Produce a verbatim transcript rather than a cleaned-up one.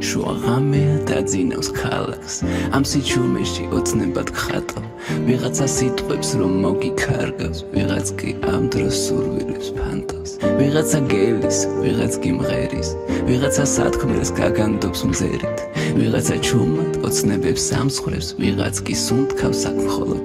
შუა ღამეა დაძინავს ქალაქს ამ სიჩუმეში ოცნებად ხატავ ვიღაცა სიტყვებს რომ მოგიქარგავს ვიღაც კი ამ დროს სურვილებს ფანტავს ვიღაცა გელის ვიღაც კი მღერის ვიღაცა სათქმელს გაგანდობს მზერით ვიღაცა ჩუმად ოცნებებს ამსხრევს ვიღაც კი სუნთქავს აქ მხოლოდ